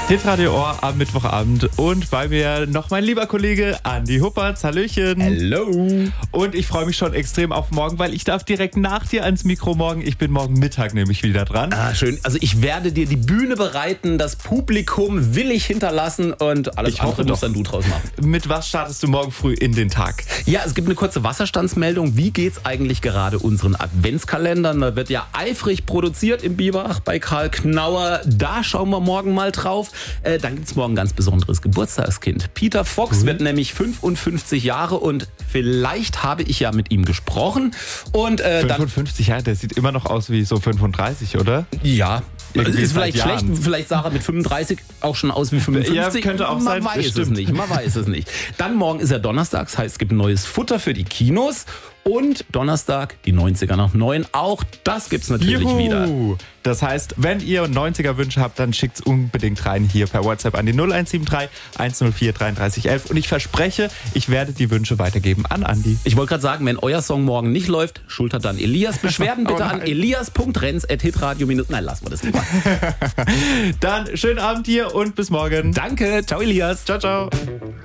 Hitradio Ohr am Mittwochabend und bei mir noch mein lieber Kollege Andi Huppertz. Hallöchen. Hello. Und ich freue mich schon extrem auf morgen, weil ich darf direkt nach dir ans Mikro morgen. Ich bin morgen Mittag nämlich wieder dran. Ah, schön. Also ich werde dir die Bühne bereiten, das Publikum will ich hinterlassen und alles andere musst dann du draus machen. Mit was startest du morgen früh in den Tag? Ja, es gibt eine kurze Wasserstandsmeldung. Wie geht's eigentlich gerade unseren Adventskalendern? Da wird ja eifrig produziert in Biberach bei Karl Knauer. Da schauen wir morgen mal drauf. Dann gibt's morgen ein ganz besonderes Geburtstagskind. Peter Fox wird nämlich 55 Jahre und vielleicht habe ich ja mit ihm gesprochen. Und 55 Jahre, der sieht immer noch aus wie so 35, oder? Ja. Irgendwie Ist vielleicht seit schlecht, Jahren. vielleicht sah er mit 35 auch schon aus wie 55. Ja, könnte auch sein. Man weiß es nicht. Dann morgen ist ja Donnerstag, das heißt, es gibt neues Futter für die Kinos. Und Donnerstag, die 90er nach 9. Auch das gibt's natürlich wieder. Das heißt, wenn ihr 90er-Wünsche habt, dann schickt's unbedingt rein hier per WhatsApp an die 0173 104 33 11. Und ich verspreche, ich werde die Wünsche weitergeben an Andi. Ich wollte gerade sagen, wenn euer Song morgen nicht läuft, schultert dann Elias. Beschwerden bitte an elias.renz@hitradio-. Nein, lassen wir das lieber. Dann schönen Abend dir und bis morgen. Danke, ciao Elias. Ciao, ciao.